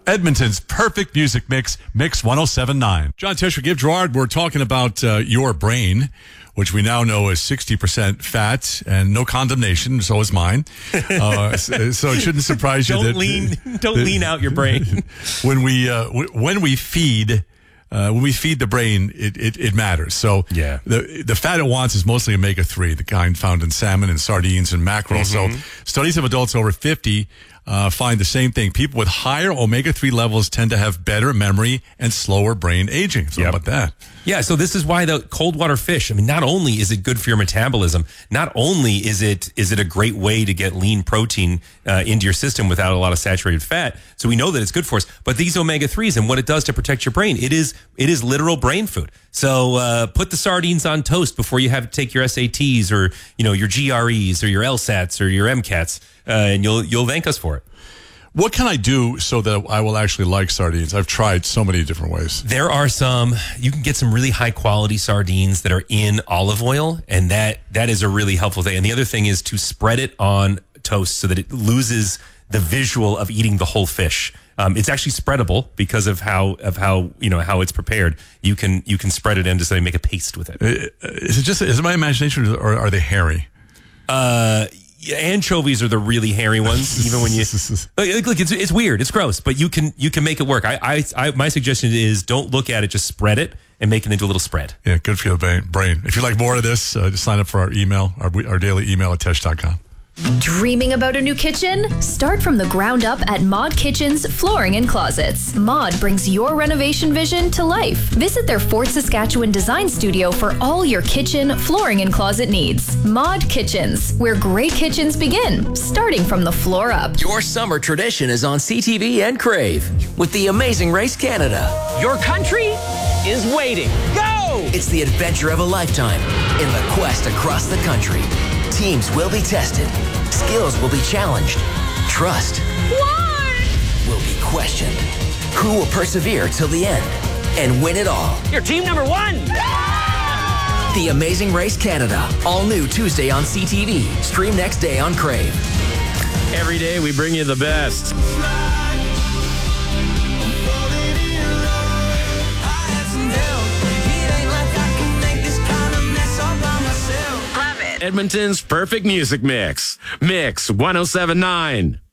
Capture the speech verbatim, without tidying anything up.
Edmonton's perfect music mix, Mix one oh seven point nine. John Tesh, give Gerard, we're talking about uh, your brain, which we now know is sixty percent fat, and no condemnation, so is mine. Uh, so, so it shouldn't surprise you don't that... Lean, don't that, lean out your brain. when we uh, w- when we feed... Uh, when we feed the brain, it, it, it matters. So yeah. the the fat it wants is mostly omega three, the kind found in salmon and sardines and mackerel. Mm-hmm. So studies of adults over fifty uh, find the same thing. People with higher omega three levels tend to have better memory and slower brain aging. So yep. how about that? Yeah, so this is why the cold water fish, I mean, not only is it good for your metabolism, not only is it is it a great way to get lean protein uh, into your system without a lot of saturated fat, so we know that it's good for us, but these omega threes and what it does to protect your brain, it is it is literal brain food. So uh, put the sardines on toast before you have to take your S A Ts or, you know, your G R Es or your LSATs or your MCATs, uh, and you'll you'll thank us for it. What can I do so that I will actually like sardines? I've tried so many different ways. There are some, you can get some really high quality sardines that are in olive oil, and that that is a really helpful thing. And the other thing is to spread it on toast so that it loses the visual of eating the whole fish. Um, it's actually spreadable because of how of how you know how it's prepared. You can you can spread it in to say make a paste with it. Is it just is it my imagination, or are they hairy? Uh. Yeah, anchovies are the really hairy ones. Even when you look, look, it's it's weird, it's gross, but you can you can make it work. I, I, I my suggestion is don't look at it, just spread it and make it into a little spread. Yeah, good for your brain. If you like more of this, uh, just sign up for our email, our, our daily email at tesh dot com. Dreaming about a new kitchen? Start from the ground up at Mod Kitchens Flooring and Closets. Mod brings your renovation vision to life. Visit their Fort Saskatchewan design studio for all your kitchen, flooring, and closet needs. Mod Kitchens, where great kitchens begin, starting from the floor up. Your summer tradition is on C T V and Crave with the Amazing Race Canada. Your country is waiting. Go! It's the adventure of a lifetime in the quest across the country. Teams will be tested. Skills will be challenged. Trust What? will be questioned. Who will persevere till the end and win it all? You're team number one. The Amazing Race Canada. All new Tuesday on C T V. Stream next day on Crave. Every day we bring you the best. Edmonton's perfect music mix. Mix one oh seven point nine.